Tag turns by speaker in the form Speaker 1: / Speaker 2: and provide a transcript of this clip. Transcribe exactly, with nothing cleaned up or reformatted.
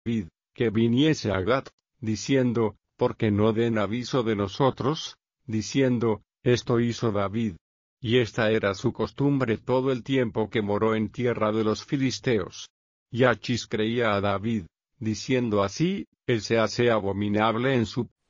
Speaker 1: David, que viniese a Gat, diciendo, porque no den aviso de nosotros, diciendo, esto hizo David. Y esta era su costumbre todo el tiempo que moró en tierra de los filisteos. Y Achs creía a David, diciendo así, él se hace abominable en su